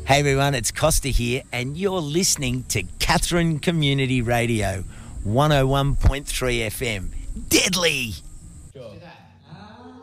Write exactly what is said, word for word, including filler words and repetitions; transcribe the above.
Hey everyone, it's Costa here, and you're listening to Katherine Community Radio, one oh one point three F M. Deadly! Sure.